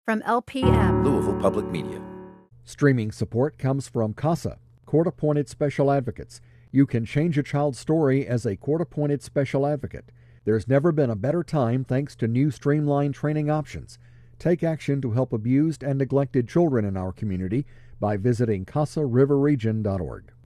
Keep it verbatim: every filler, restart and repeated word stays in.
From L P M, Louisville Public Media. Streaming support comes from CASA, Court-Appointed Special Advocates. You can change a child's story as a court-appointed special advocate. There's never been a better time thanks to new streamlined training options. Take action to help abused and neglected children in our community by visiting casa river region dot org.